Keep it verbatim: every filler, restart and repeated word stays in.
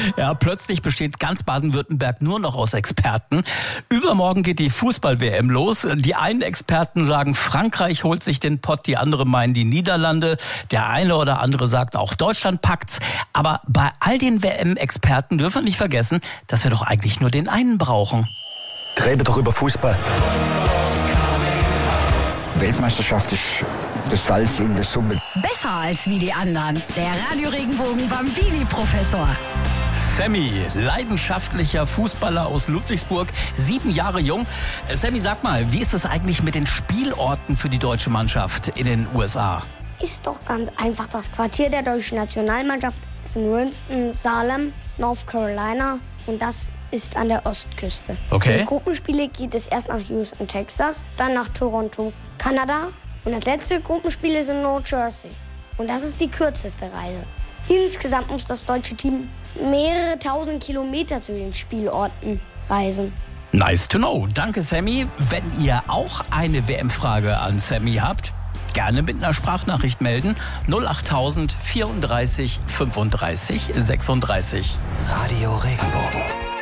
Ja, plötzlich besteht ganz Baden-Württemberg nur noch aus Experten. Übermorgen geht die Fußball-W M los. Die einen Experten sagen, Frankreich holt sich den Pott, die anderen meinen die Niederlande. Der eine oder andere sagt, auch Deutschland packt's. Aber bei all den W M-Experten dürfen wir nicht vergessen, dass wir doch eigentlich nur den einen brauchen. Rede doch über Fußball. Weltmeisterschaft ist das Salz in der Suppe. Besser als wie die anderen. Der Radio Regenbogen Bambini-Professor. Sammy, leidenschaftlicher Fußballer aus Ludwigsburg, sieben Jahre jung. Sammy, sag mal, wie ist es eigentlich mit den Spielorten für die deutsche Mannschaft in den U S A? Ist doch ganz einfach. Das Quartier der deutschen Nationalmannschaft ist in Winston-Salem, North Carolina, und das ist an der Ostküste. Okay. Für die Gruppenspiele geht es erst nach Houston, Texas, dann nach Toronto, Kanada, und das letzte Gruppenspiel ist in New Jersey. Und das ist die kürzeste Reise. Insgesamt muss das deutsche Team mehrere tausend Kilometer zu den Spielorten reisen. Nice to know. Danke, Sammy. Wenn ihr auch eine W M-Frage an Sammy habt, gerne mit einer Sprachnachricht melden. null achttausend vierunddreißig fünfunddreißig sechsunddreißig. Radio Regenbogen.